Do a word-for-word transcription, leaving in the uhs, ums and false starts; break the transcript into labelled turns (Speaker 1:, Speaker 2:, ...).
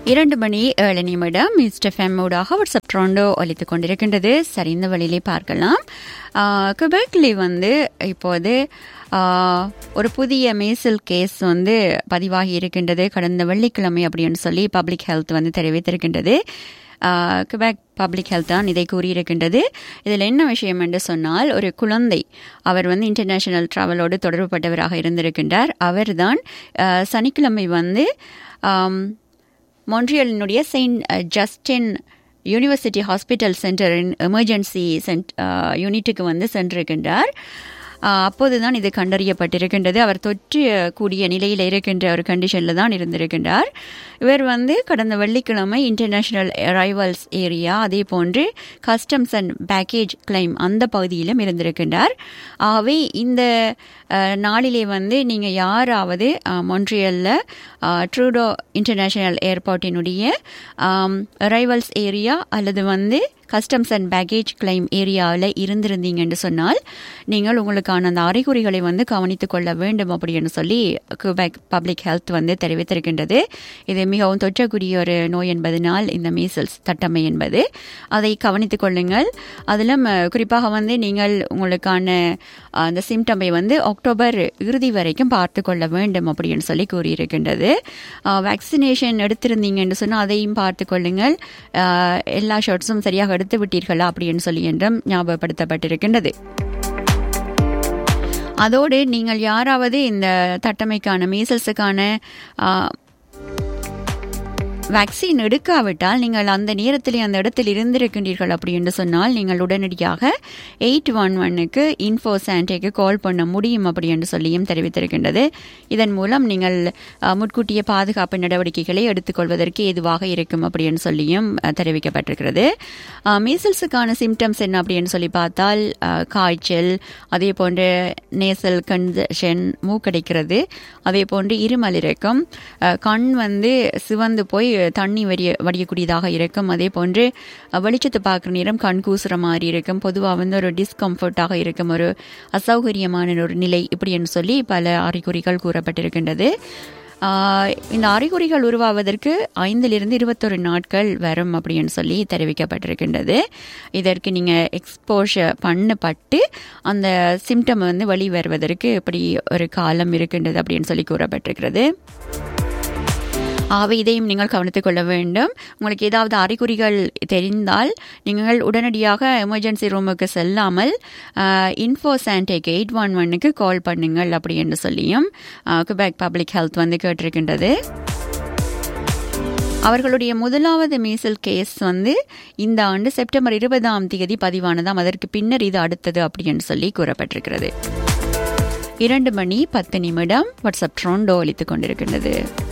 Speaker 1: இரண்டு மணி ஏழு நிமிடம் மிஸ்டர் ஃபெம்மோடாக வாட்ஸ்அப் ட்ரோண்டோ ஒலித்துக் கொண்டிருக்கின்றது. சரி, இந்த வழியிலே பார்க்கலாம். குபெக்லி வந்து இப்போது ஒரு புதிய மேசல் கேஸ் வந்து பதிவாகி இருக்கின்றது கடந்த வெள்ளிக்கிழமை அப்படின்னு சொல்லி பப்ளிக் ஹெல்த் வந்து தெரிவித்திருக்கின்றது. குபெக் பப்ளிக் ஹெல்த் தான் இதை கூறியிருக்கின்றது. இதில் என்ன விஷயம் என்று சொன்னால், ஒரு குழந்தை அவர் வந்து இன்டர்நேஷனல் டிராவலோடு தொடர்புபட்டவராக இருந்திருக்கின்றார். அவர் தான் சனிக்கிழமை வந்து மொன்ட்ரியலினுடைய செயின்ட் ஜஸ்டின் யூனிவர்சிட்டி ஹாஸ்பிட்டல் சென்டரின் எமர்ஜென்சி சென்ட் யூனிட்டுக்கு வந்து சென்றிருக்கின்றார். அப்போதுதான் இது கண்டறியப்பட்டிருக்கின்றது. அவர் தொற்று கூடிய நிலையில் இருக்கின்ற ஒரு கண்டிஷனில் தான் இருந்திருக்கின்றார். இவர் வந்து கடந்த வெள்ளிக்கிழமை இன்டர்நேஷனல் அரைவல்ஸ் ஏரியா, அதே போன்று கஸ்டம்ஸ் அண்ட் பேக்கேஜ் கிளைம் அந்த பகுதியிலும் இருந்திருக்கின்றார். ஆகவே இந்த நாளிலே வந்து நீங்கள் யாராவது மொன்ட்ரியலில் ட்ரூடோ இன்டர்நேஷனல் ஏர்போர்ட்டினுடைய அரைவல்ஸ் ஏரியா அல்லது வந்து கஸ்டம்ஸ் அண்ட் பேக்கேஜ் கிளைம் ஏரியாவில் இருந்திருந்தீங்கன்னு சொன்னால் நீங்கள் உங்களுக்கான அந்த அறிகுறிகளை வந்து கவனித்துக் கொள்ள வேண்டும் அப்படின்னு சொல்லி குபெக் பப்ளிக் ஹெல்த் வந்து தெரிவித்திருக்கின்றது. இது மிகவும் தொற்றக்கூடிய ஒரு நோய் என்பதனால் இந்த மீசல்ஸ் தட்டமை என்பது, அதை கவனித்துக் கொள்ளுங்கள். அதிலும் குறிப்பாக வந்து நீங்கள் உங்களுக்கான அந்த சிம்டமை வந்து அக்டோபர் இறுதி வரைக்கும் பார்த்து கொள்ள வேண்டும் அப்படின்னு சொல்லி கூறியிருக்கின்றது. வேக்சினேஷன் எடுத்திருந்தீங்கன்னு சொன்னால் அதையும் பார்த்து கொள்ளுங்கள். எல்லா ஷாட்ஸும் சரியாக எடுத்து விட்டீர்களா அப்படின்னு சொல்லி என்றும் ஞாபகப்படுத்தப்பட்டிருக்கின்றது. அதோடு நீங்கள் யாராவது இந்த தட்டமைக்கான மீசல்ஸுக்கான வேக்சின் எடுக்காவிட்டால் நீங்கள் அந்த நேரத்தில் அந்த இடத்தில் இருந்திருக்கின்றீர்கள் அப்படின்னு சொன்னால் நீங்கள் உடனடியாக எயிட் ஒன் ஒன்னுக்கு இன்ஃபோ சாண்டேக்கு கால் பண்ண முடியும் அப்படின்னு சொல்லியும் தெரிவித்திருக்கின்றது. இதன் மூலம் நீங்கள் முன்கூட்டிய பாதுகாப்பு நடவடிக்கைகளை எடுத்துக்கொள்வதற்கு ஏதுவாக இருக்கும் அப்படின்னு சொல்லியும் தெரிவிக்கப்பட்டிருக்கிறது. மீசல்ஸுக்கான சிம்டம்ஸ் என்ன அப்படின்னு சொல்லி பார்த்தால் காய்ச்சல், அதே போன்று நேசல் கன்ஜஷன், மூக்கடைக்கிறது, அதே போன்று இருமல் இருக்கும், கண் வந்து சிவந்து போய் தண்ணி வடிய வடியக்கூடியதாக இருக்கும், அதே போன்று வெளிச்சத்தை பார்க்குற நேரம் கண் கூசுற மாதிரி இருக்கும், பொதுவாக வந்து ஒரு டிஸ்கம்ஃபர்ட்டாக இருக்கும், ஒரு அசௌகரியமான ஒரு நிலை இப்படின்னு சொல்லி பல அறிகுறிகள் கூறப்பட்டிருக்கின்றது. இந்த அறிகுறிகள் உருவாவதற்கு ஐந்திலிருந்து இருபத்தொரு நாட்கள் வரும் அப்படின்னு சொல்லி தெரிவிக்கப்பட்டிருக்கின்றது. இதற்கு நீங்கள் எக்ஸ்போஷர் பண்ணப்பட்டு அந்த சிம்டம் வந்து வெளி வருவதற்கு இப்படி ஒரு காலம் இருக்கின்றது அப்படின்னு சொல்லி கூறப்பட்டிருக்கிறது. ஆகவே இதையும் நீங்கள் கவனித்துக் கொள்ள வேண்டும். உங்களுக்கு ஏதாவது அறிகுறிகள் தெரிந்தால் நீங்கள் உடனடியாக எமர்ஜென்சி ரூமுக்கு செல்லாமல் இன்ஃபோ சாண்டேக்கு எயிட் ஒன் ஒன்னுக்கு கால் பண்ணுங்கள் அப்படி என்று சொல்லியும் குபெக் பப்ளிக் ஹெல்த் வந்து கேட்டிருக்கின்றது. அவர்களுடைய முதலாவது மீசல் கேஸ் வந்து இந்த ஆண்டு செப்டம்பர் இருபதாம் தேதி பதிவானதாம். அதற்கு பின்னர் இது அடுத்தது அப்படின்னு சொல்லி கூறப்பட்டிருக்கிறது. இரண்டு மணி பத்து நிமிடம் வாட்ஸ்அப் ட்ரோண்டோ ஒலித்துக் கொண்டிருக்கின்றது.